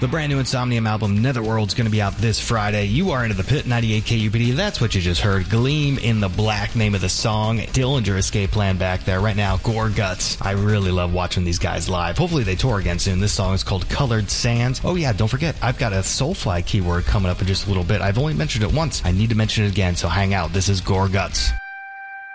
The brand new Insomnium album, Netherworld's going to be out this Friday. You are into the Pit, 98 KUPD. That's what you just heard. Gleam in the Black, name of the song. Dillinger Escape Plan back there. Right now, Gore Guts. I really love watching these guys live. Hopefully they tour again soon. This song is called Colored Sands. Oh yeah, don't forget, I've got a Soulfly keyword coming up in just a little bit. I've only mentioned it once. I need to mention it again, so hang out. This is Gore Guts.